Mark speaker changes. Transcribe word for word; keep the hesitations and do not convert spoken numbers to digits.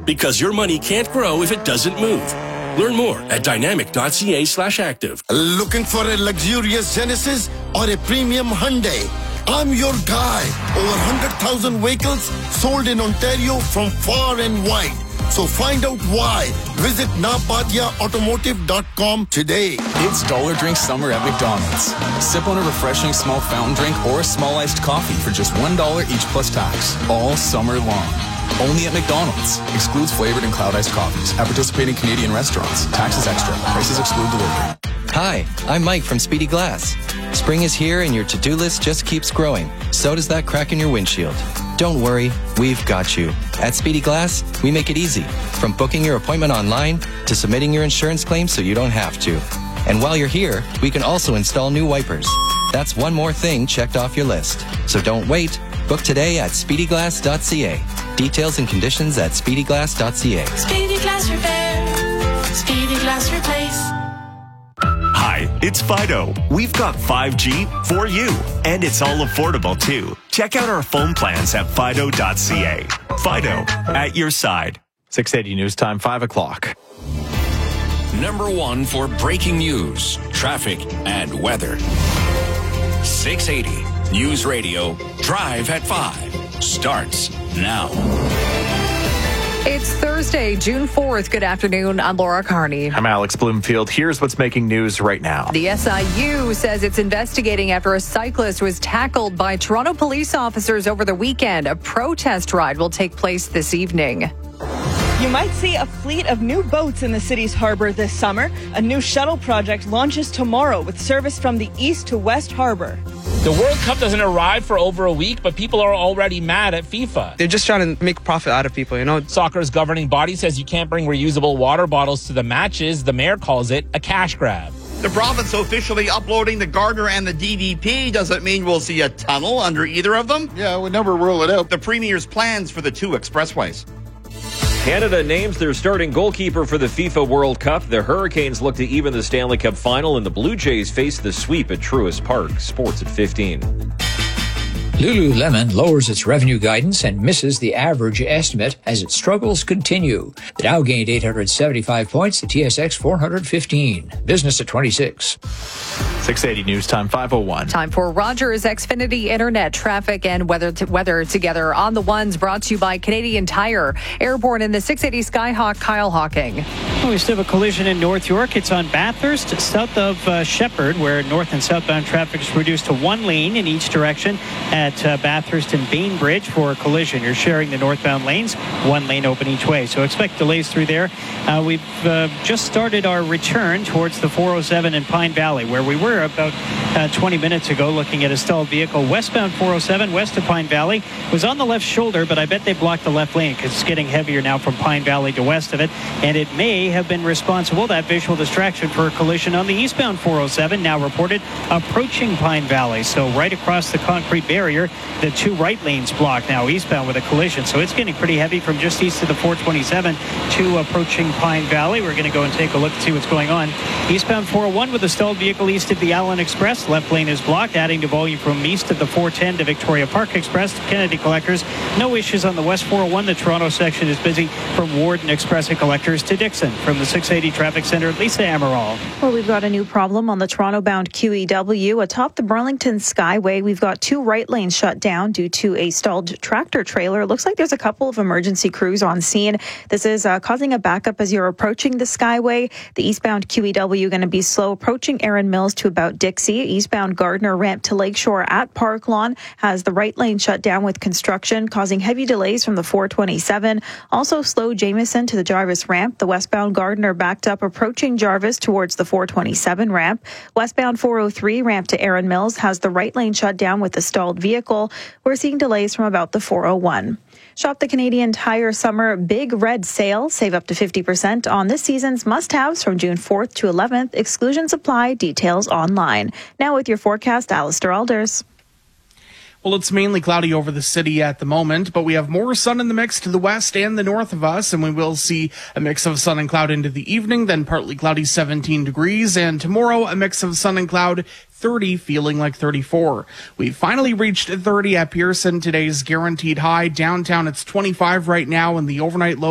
Speaker 1: Because your money can't grow if it doesn't move. Learn more at dynamic.ca slash active.
Speaker 2: Looking for a luxurious Genesis or a premium Hyundai? I'm your guy. Over one hundred thousand vehicles sold in Ontario from far and wide. So find out why. Visit napadia automotive dot com today.
Speaker 3: It's Dollar Drink Summer at McDonald's. Sip on a refreshing small fountain drink or a small iced coffee for just one dollar each plus tax. All summer long. Only at McDonald's. Excludes flavored and cloud iced coffees. At participating Canadian restaurants. Taxes extra. Prices exclude delivery.
Speaker 4: Hi, I'm Mike from Speedy Glass. Spring is here and your to-do list just keeps growing. So does that crack in your windshield. Don't worry, we've got you. At Speedy Glass, we make it easy. From booking your appointment online to submitting your insurance claim so you don't have to. And while you're here, we can also install new wipers. That's one more thing checked off your list. So don't wait. Book today at speedy glass dot c a. Details and conditions at speedy glass dot c a.
Speaker 5: Speedy Glass Repair. Speedy Glass Replace.
Speaker 6: Hi, it's Fido. We've got five G for you, and it's all affordable too. Check out our phone plans at fido dot c a. Fido, at your side.
Speaker 7: six eighty News Time, five o'clock.
Speaker 8: Number one for breaking news, traffic, and weather. six eighty News Radio, Drive at five, starts now.
Speaker 9: It's Thursday, June fourth. Good afternoon. I'm Laura Carney.
Speaker 7: I'm Alex Bloomfield. Here's what's making news right now.
Speaker 9: The S I U says it's investigating after a cyclist was tackled by Toronto police officers over the weekend. A protest ride will take place this evening.
Speaker 10: You might see a fleet of new boats in the city's harbor this summer. A new shuttle project launches tomorrow with service from the east to west harbor.
Speaker 11: The World Cup doesn't arrive for over a week, but people are already mad at FIFA.
Speaker 12: They're just trying to make profit out of people, you know.
Speaker 11: Soccer's governing body says you can't bring reusable water bottles to the matches. The mayor calls it a cash grab.
Speaker 13: The province officially uploading the Gardner and the D D P. Doesn't mean we'll see a tunnel under either of them.
Speaker 14: Yeah, we never rule it out.
Speaker 13: The Premier's plans for the two expressways.
Speaker 15: Canada names their starting goalkeeper for the FIFA World Cup. The Hurricanes look to even the Stanley Cup final, and the Blue Jays face the sweep at Truist Park. Sports at fifteen.
Speaker 16: Lululemon lowers its revenue guidance and misses the average estimate as its struggles continue. The Dow gained eight hundred seventy-five points, the T S X four hundred fifteen. Business at twenty-six.
Speaker 7: six eighty News Time, five oh one.
Speaker 9: Time for Rogers Xfinity Internet traffic and weather, t- weather together on the ones, brought to you by Canadian Tire. Airborne in the six eighty Skyhawk, Kyle Hawking.
Speaker 17: Well, we still have a collision in North York. It's on Bathurst, south of uh, Shepherd, where north and southbound traffic is reduced to one lane in each direction at uh, Bathurst and Bainbridge for a collision. You're sharing the northbound lanes, one lane open each way. So expect delays through there. Uh, we've uh, just started our return towards the four oh seven in Pine Valley, where we were about uh, twenty minutes ago looking at a stalled vehicle. Westbound four oh seven, west of Pine Valley, was on the left shoulder, but I bet they blocked the left lane because it's getting heavier now from Pine Valley to west of it. And it may have been responsible, that visual distraction, for a collision on the eastbound four oh seven, now reported approaching Pine Valley. So right across the concrete barrier, the two right lanes blocked now eastbound with a collision. So it's getting pretty heavy from just east of the four twenty-seven to approaching Pine Valley. We're going to go and take a look and see what's going on. Eastbound four oh one with a stalled vehicle east of the Allen Express. Left lane is blocked, adding to volume from east of the four ten to Victoria Park Express to Kennedy Collectors. No issues on the west four oh one. The Toronto section is busy from Warden Express and Collectors to Dixon. From the six eighty Traffic Center, Lisa Amaral.
Speaker 18: Well, we've got a new problem on the Toronto-bound Q E W. Atop the Burlington Skyway, we've got two right lanes shut down due to a stalled tractor trailer. It looks like there's a couple of emergency crews on scene. This is uh, causing a backup as you're approaching the Skyway. The eastbound Q E W going to be slow approaching Erin Mills to about Dixie. Eastbound Gardner ramp to Lakeshore at Park Lawn has the right lane shut down with construction, causing heavy delays from the four twenty-seven. Also slow Jameson to the Jarvis ramp. The westbound Gardner backed up approaching Jarvis towards the four twenty-seven ramp. Westbound four oh three ramp to Erin Mills has the right lane shut down with the stalled vehicle. We're seeing delays from about the four oh one. Shop the Canadian Tire Summer Big Red Sale. Save up to fifty percent on this season's must-haves from June fourth to eleventh. Exclusions apply. Details online. Now with your forecast, Alistair Alders.
Speaker 19: Well, it's mainly cloudy over the city at the moment, but we have more sun in the mix to the west and the north of us, and we will see a mix of sun and cloud into the evening, then partly cloudy seventeen degrees, and tomorrow a mix of sun and cloud thirty, feeling like thirty-four. We finally reached thirty at Pearson. Today's guaranteed high. Downtown, it's twenty-five right now, and the overnight low